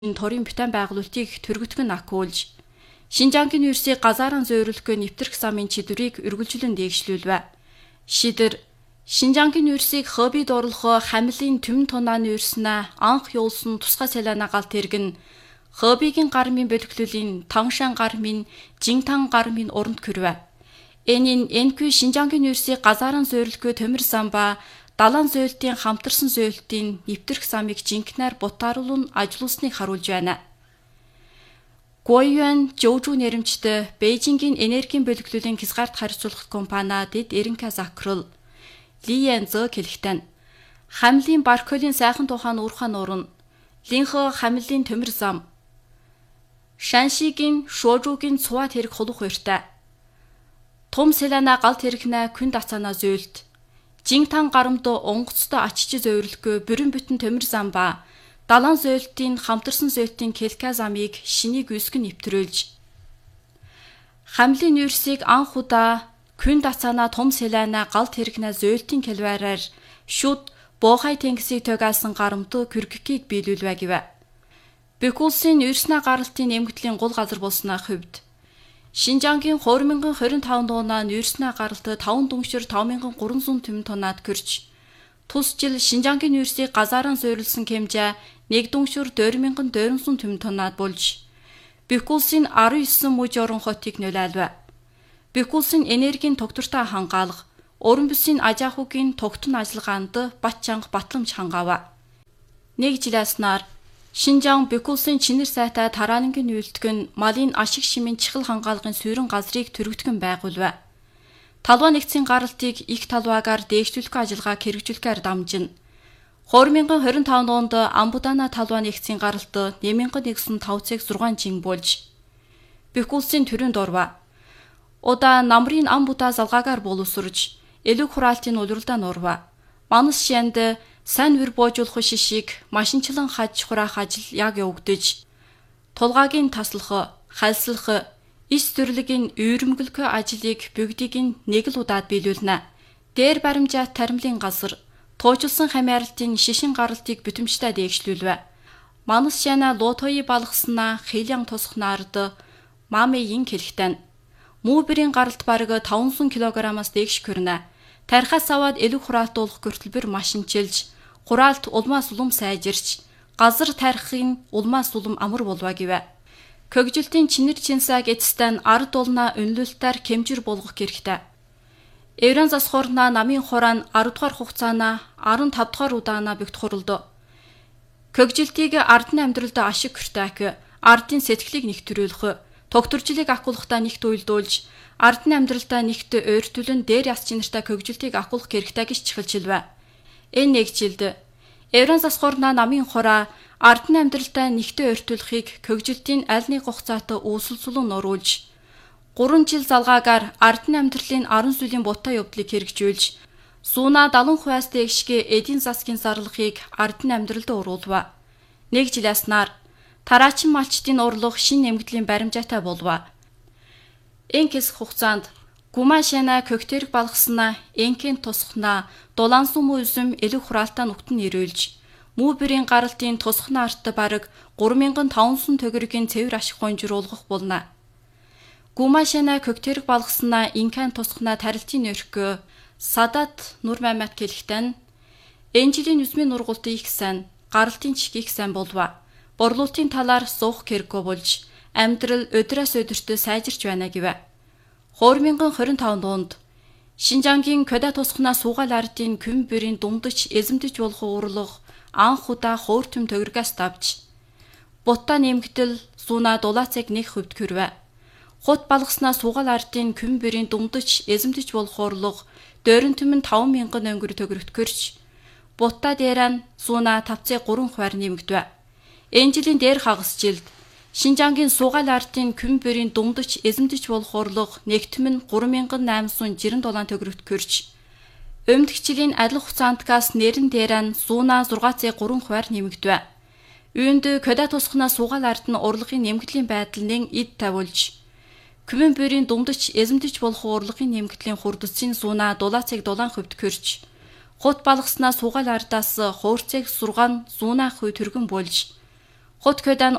Торын бутан байгуулалтыг төргөтгөн акуулж, Шинжангийн университийг газаараа зөөвөрлөхөө нэвтрэх замын чиглэлийг үргэлжлэн дээгшлүүлвэ. Шидэр Шинжангийн университийг хоббид орлохоо хамлын түмэн тунааны университена анх явуулсан тусгай салаана галт тэргэн хоббигийн гармын бөлөглөлийн Тавшан гармын Жинтан гармын уранд көрвэ. Энийн НК Шинжангийн университийг газаараа зөөвөрлөхөө төмөр зам ба далайн зөөлтийн хамтарсан зөөлтийн нэвтрэх замыг жинкнээр бутааруулан ажилуулсныг харуулж байна. Гуйюан Жоужу нэрэмжтэй Бээжингийн энергийн бөлөглөлийн хязгаарт харьцуулах компани дэд Эренка Закрул Лиен Зог хэлэхдээ хамлын Барколийн сайхан тухайн уурхайн нуурн Линхо хамлын төмөр зам Шаншигийн Шуужугийн цуваа тэрэг хулух хууртай Том Селана галт тэрэгнэ күн дацаана зөөлт Жинтан гарамдо онгоцтой ачиж зөөвөрлөхөө бүрэн бүтэн төмөр зам ба далайн зөөлтийн хамтарсан зөөлтийн Келка замыг шинийг үсгэн нэвтрүүлж хамлын университийг анх удаа күн дацаана Том Селана галт тэрэгнэ зөөлтийн келвараар шүд боохай тэнгисийг тугаасан гарамдо кürгкийг биелүүлвэ гэвэ. Бекулсын университет гаралтын нэмэгдлийн гол газар болсны хувьд Шинжангийн 2025 оноо университет гаралт 5 дүншир 5300 түмэн тоннад көрч тус жил Шинжангийн университийг газаараа зөөвөрлсөн хэмжээ 1 дүншир 4400 түмэн тоннад болж Бекулсын 19 мужи орон хотыг нөлөөлвэ. Бекулсын энергийн тогтвортой хангаалга уран бүсийн аж ахуйн тогтун ажиллагаанд бат чанга батламж хангаава. Нэг жилээснаар Шинжаан Бекулсын чинэр сайтай тараангийн үйлдэгэн малын ашиг шимийн чихэл хангаалгын суурин газрыг төрөгдгөн байгуулвэ. Талбай нэгдсийн гаралтыг их талбайгаар дээшлүүлэх ажиллагааг хэрэгжүүлэхээр дамжин. 2025 онд Амбудана талбай нэгдсийн гаралт нэмэнгэн нэгсэн 5.6 жин болж Бекулсын төрөнд орва. Удаа намрын Амбуда залгаагаар боловсрж элэг хураалтын улирлаа нурва. Манас шиэнд сайн үр боожуулах шишиг машинчлан хаж хураах ажил яг явагдаж тулгаагийн таслах, хальслах, эс төрөлгийн үйрэмгэлэх ажлыг бүгдийг нэг л удаад биелүүлнэ. Дээр баримжаат таримлын газар туужлсан хамааралтын шишин гаралтыг бүтэмжтэй дээгшлүүлвэ. Манас шана луутои балгаснаа хилyan тусахнаард мамын хэлэхтэн мүүбэрийн гаралт бараг 500 кг-аас дээш көрнэ. Тархаас аваад элэг хураалтуулах гөртөлбөр машинчилж, хураалт улмаас улам сайжирч, газар тарихын улмаас улам амар болва гэвэ. Көгжилтийн чинэр чинсаг эцэстэн ард улнаа өнлөлтээр хэмжир болгох хэрэгтэй. Еврен засхуурна намын хураан 10 дугаар хугацаана 15 дугаар удаана бигт хуралд. Көгжилтийг ардны амьдралд ашиг хүртээх, ардын сэтгэлийг нэгтрүүлэх, тогтворжлыг акуулахтаа нэгт уйлдуулж, ардны амьдралдаа нэгт ойртуулн дээр яс чинартай көгжилтийг акуулах хэрэгтэй гэж чихэлжилвэ. Энэ нэг жилд Еврен засхуурна намын хураа ардны амьдралдаа нэгт ойртуулахыг көгжилтийн аль нэг хугацаат үүсэлцүүлэн оруулж 3 жил залгаагаар ардны амьдралын 10 сүлийн бутаа явдлыг хэрэгжүүлж сууна 70% дээгшгээ эдийн засгийн зарлахыг ардны амьдралд оруулва. Нэг жилээснаар тараачин малчдын урлах шин нэмэгдлийн баримжаатай болва. Энэ хэсэг хугацаанд Гумашана көгтөрг балгаснаа энкэн тусахнаа дулаансан мүйзэм элэг хураалтаа нүгтэн ирүүлж мүүбэрийн гаралтын тусахны арт бараг 3500 төгрөгийн цэвэр ашиг гонжруулах болно. Гумашана көгтөрг балгаснаа энкэн тусахнаа тарилтын өрхгөө Садат Нурмамат хэлэхдээ энэ жилийн нүсмийн нургуултын их сайн гаралтын чих их сайн болва. Борлуулалтын талаар суух хэрэггүй болж амьдрал өдрөөс өдөртөө сайжирч байна гэвэ. 2025 онд Шинжангийн Кода тусахнаа суугаал ардын күм бүрийн дундаж эзэмдэж болох урлах анх удаа хөөртөм төгрөгөөс давж бутаа нэмэгдэл сууна дулаацыг 1% көрвэ. Хут балгаснаа суугаал ардын күм бүрийн дундаж эзэмдэж болох урлах дөрөн түмэн 5000 өнгөр төгрөгт көрч бутаа дээрэн сууна 5.3% нэмэгдэв. Энэ жилийн дээр хагас жилд Шинжангийн суугаал ардын күм бүрийн дундаж эзэмдэж болох урлах нэгтмэн 3867 төгрөгт көрч өмнөх жилийн адил хугацаантгаас нэрэн дээрэн сууна 6.3% нэмэгдэв. Үүнд Кода тусахнаа суугаал ард нь урлагийн нэмэгдлийн байдлын эд тавиулж күмэн бүрийн дундаж эзэмдэж болох урлагийн нэмэгдлийн хурдцын сууна 7.7% көрч хут балгаснаа суугаал ардаас хуурцыг 6 сууна хувь төргөн болж Хот көдөн